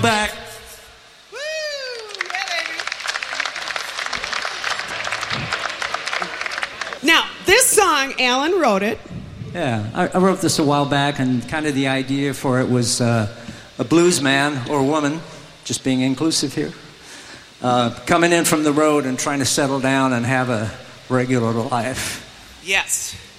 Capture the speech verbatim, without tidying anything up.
Back. Woo! Yeah, baby. Now, this song, Alan wrote it. Yeah, I, I wrote this a while back, and kind of the idea for it was uh, a blues man or woman, just being inclusive here, uh, coming in from the road and trying to settle down and have a regular life. Yes.